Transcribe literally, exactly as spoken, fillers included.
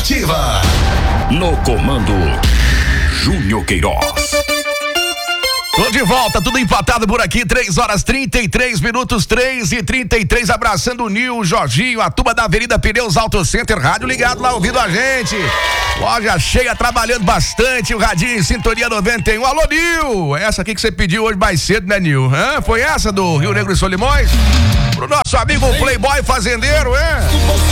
Ativa. No comando, Júnior Queiroz. Tô de volta, tudo empatado por aqui, três horas trinta e três minutos, três e trinta e três, abraçando o Nil, o Jorginho, a turma da Avenida Pneus Auto Center, rádio ligado lá ouvindo a gente, loja cheia, trabalhando bastante, o radinho em sintonia noventa e um, alô Nil, essa aqui que você pediu hoje mais cedo, né Nil? Hã? Foi essa do Rio Negro e Solimões? Pro nosso amigo Playboy Fazendeiro, é?